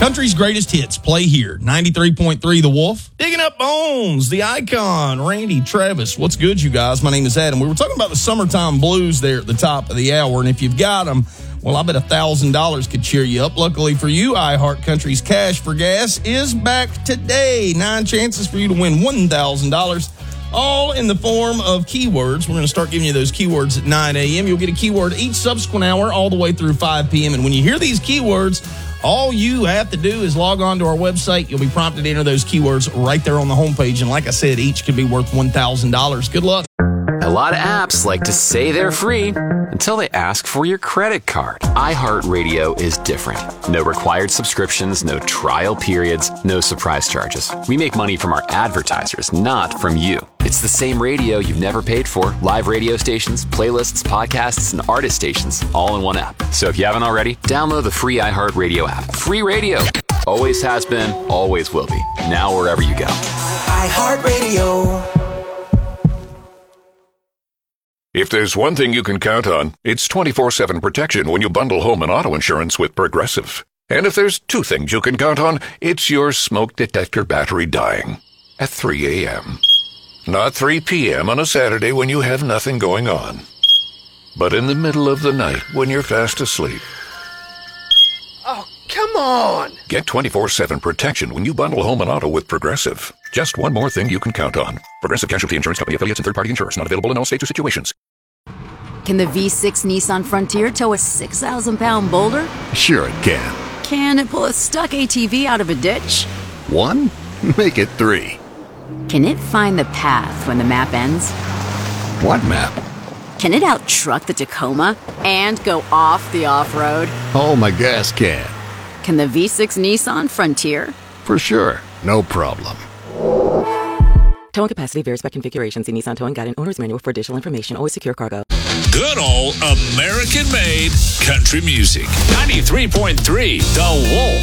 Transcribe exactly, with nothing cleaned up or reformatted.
Country's greatest hits play here. ninety-three point three The Wolf. Digging up bones, the icon, Randy Travis. What's good, you guys? My name is Adam. We were talking about the summertime blues there at the top of the hour, and if you've got them, well, I bet one thousand dollars could cheer you up. Luckily for you, iHeart Country's Cash for Gas is back today. Nine chances for you to win one thousand dollars, all in the form of keywords. We're going to start giving you those keywords at nine a.m. You'll get a keyword each subsequent hour all the way through five p.m. And when you hear these keywords, all you have to do is log on to our website. You'll be prompted to enter those keywords right there on the homepage. And like I said, each could be worth one thousand dollars. Good luck. A lot of apps like to say they're free until they ask for your credit card. iHeartRadio is different. No required subscriptions, no trial periods, no surprise charges. We make money from our advertisers, not from you. It's the same radio you've never paid for. Live radio stations, playlists, podcasts, and artist stations, all in one app. So if you haven't already, download the free iHeartRadio app. Free radio. Always has been, always will be. Now wherever you go. iHeartRadio. If there's one thing you can count on, it's twenty-four seven protection when you bundle home and auto insurance with Progressive. And if there's two things you can count on, it's your smoke detector battery dying at three a.m. Not three p.m. on a Saturday when you have nothing going on, but in the middle of the night when you're fast asleep. Oh, come on! Get twenty-four seven protection when you bundle home and auto with Progressive. Just one more thing you can count on. Progressive Casualty Insurance Company affiliates and third-party insurers. Not available in all states or situations. Can the V six Nissan Frontier tow a six thousand pound boulder? Sure it can. Can it pull a stuck A T V out of a ditch? One? Make it three. Can it find the path when the map ends? What map? Can it out-truck the Tacoma and go off the off-road? Oh, my gas can. Can the V six Nissan Frontier? For sure. No problem. Towing capacity varies by configuration. See Nissan Towing Guide and Owner's Manual for additional information. Always secure cargo. Good old American-made country music. ninety-three point three The Wolf.